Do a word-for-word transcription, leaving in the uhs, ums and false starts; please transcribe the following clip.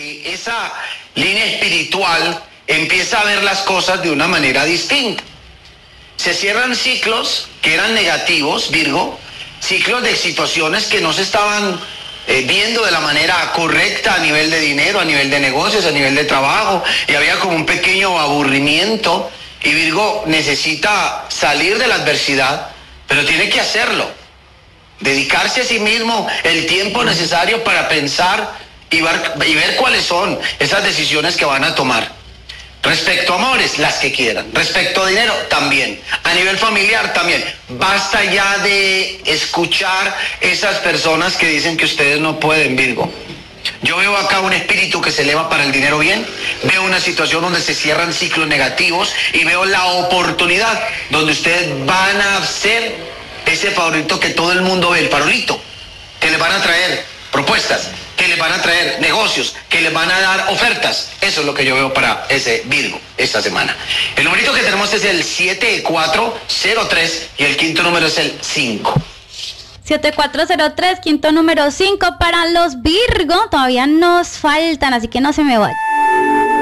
que esa línea espiritual empieza a ver las cosas de una manera distinta. Se cierran ciclos que eran negativos, Virgo, ciclos de situaciones que no se estaban eh, viendo de la manera correcta a nivel de dinero, a nivel de negocios, a nivel de trabajo, y había como un pequeño aburrimiento, y Virgo necesita salir de la adversidad, pero tiene que hacerlo, dedicarse a sí mismo el tiempo necesario para pensar y ver, y ver cuáles son esas decisiones que van a tomar. Respecto a amores, las que quieran. Respecto a dinero, también. A nivel familiar, también. Basta ya de escuchar esas personas que dicen que ustedes no pueden, Virgo. Yo veo acá un espíritu que se eleva para el dinero bien, veo una situación donde se cierran ciclos negativos y veo la oportunidad donde ustedes van a ser ese favorito que todo el mundo ve, el farolito, que les van a traer propuestas, que les van a traer negocios, que les van a dar ofertas. Eso es lo que yo veo para ese Virgo esta semana. El numerito que tenemos es el siete cuatro cero tres y el quinto número es el cinco. siete cuatro cero tres, quinto número cinco para los Virgo. Todavía nos faltan, así que no se me vayan.